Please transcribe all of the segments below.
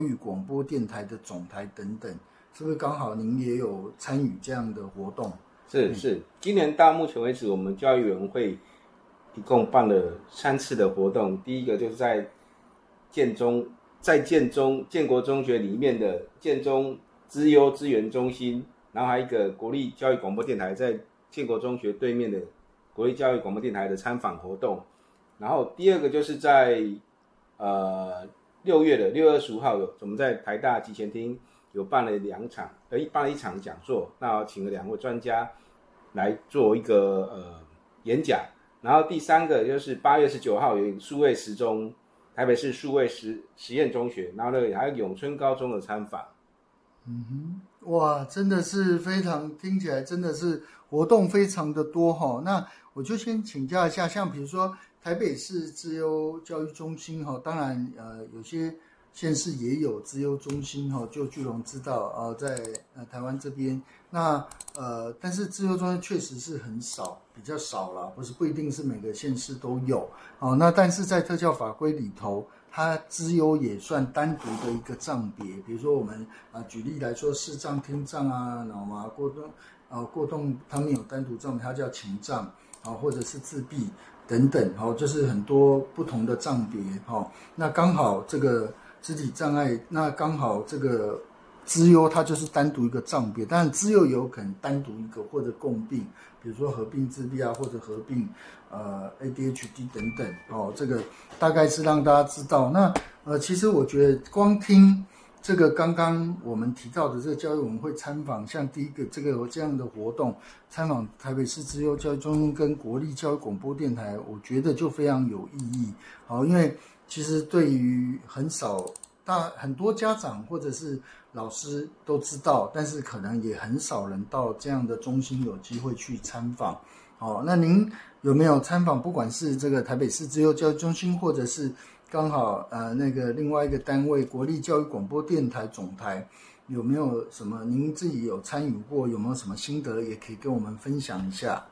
育广播电台的总台等等，是不是刚好您也有参与这样的活动？ 是，今年到目前为止，我们教育委员会一共办了3次的活动。第一个就是在建国中学里面的建中资优资源中心，然后还有一个国立教育广播电台在建国中学对面的国立教育广播电台的参访活动。然后第二个就是在6月的6月25号我们在台大集前厅有办了一场讲座，那请了2位专家来做一个演讲。然后第3个就是8月19号有一个数位时钟，台北市数位实验中学，然后呢还有永春高中的参访。 哇，真的是非常，听起来真的是活动非常的多哈。那我就先请教一下，像比如说台北市资优教育中心哈，当然有些县市也有资优中心哈，就巨龙知道在台湾这边，那但是资优中心确实是很少，比较少啦，不一定是每个县市都有哦。那但是在特教法规里头，它资优也算单独的一个障别，比如说我们举例来说，视障、听障啊，脑麻、过动，他们有单独障别，它叫情障或者是自闭等等就是很多不同的障别那刚好这个肢体障碍，那刚好这个资优它就是单独一个障别，当然资优有可能单独一个或者共病，比如说合并自闭或者合并ADHD 等等这个大概是让大家知道。那其实我觉得光听这个刚刚我们提到的这个教育委员会参访，像第一个这样的活动，参访台北市资优教育中心跟国立教育广播电台，我觉得就非常有意义因为其实对于很多家长或者是老师都知道，但是可能也很少人到这样的中心有机会去参访那您有没有参访，不管是这个台北市资优教育中心，或者是刚好那个另外一个单位国立教育广播电台总台，有没有什么您自己有参与过，有没有什么心得也可以跟我们分享一下？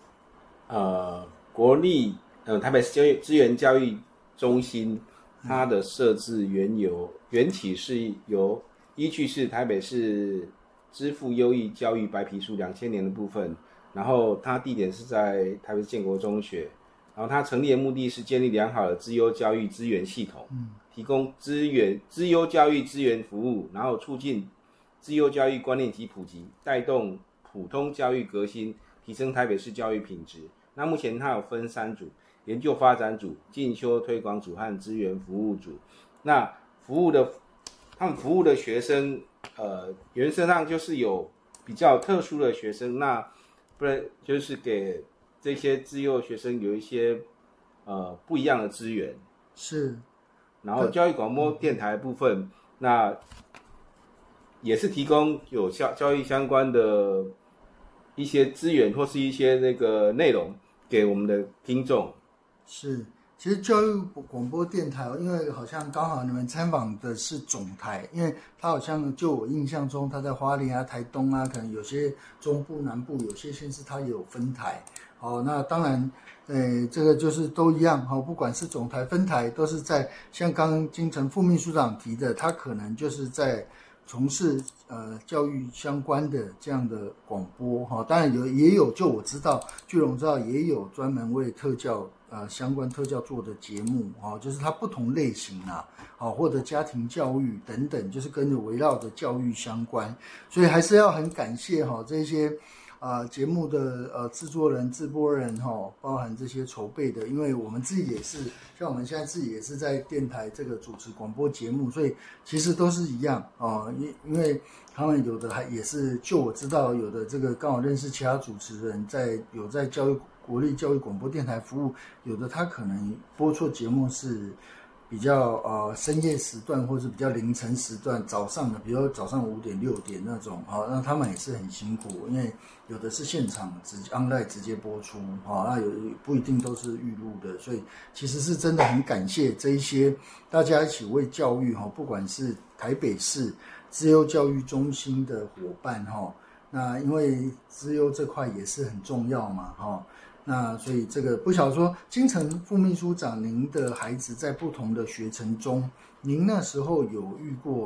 国立台北市资源教育中心，它的设置缘起是依据是台北市支付优异教育白皮书2000年的部分，然后它地点是在台北市建国中学，然后它成立的目的是建立良好的资优教育资源系统，提供资优教育资源服务，然后促进资优教育观念及普及，带动普通教育革新，提升台北市教育品质。那目前它有分3组：研究发展组、进修推广组和资源服务组。那他们服务的学生原则上就是有比较特殊的学生，那不然就是给这些资优学生有一些不一样的资源。 是。 然后教育广播电台的部分，那也是提供有教育相关的一些资源或是一些那个内容给我们的听众。 是，其实教育广播电台，因为好像刚好你们参访的是总台，因为它好像就我印象中，它在花莲台东可能有些中部南部有些县市它也有分台那当然这个就是都一样不管是总台分台，都是在像刚刚金城副秘书长提的，他可能就是在从事教育相关的这样的广播当然也有，就我知道巨龙知道也有专门为特教相关特教做的节目就是它不同类型或者家庭教育等等，就是跟着围绕着教育相关，所以还是要很感谢这些节目的制作人、制播人包含这些筹备的，因为我们自己也是，像我们现在自己也是在电台这个主持广播节目，所以其实都是一样因为他们有的还也是，就我知道有的这个刚好认识其他主持人在国立教育广播电台服务，有的他可能播出节目是比较深夜时段，或是比较凌晨时段，早上的，比如说早上5点6点那种那他们也是很辛苦，因为有的是现场online 直接播出那有不一定都是预录的，所以其实是真的很感谢这一些大家一起为教育不管是台北市资优教育中心的伙伴那因为资优这块也是很重要嘛那所以这个不晓得说，金城副秘书长，您的孩子在不同的学程中，您那时候有遇过